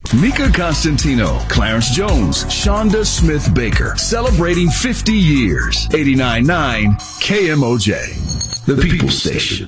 Mika Constantino, Clarence Jones, Shonda Smith Baker, celebrating 50 years. 89.9 KMOJ, the People Station.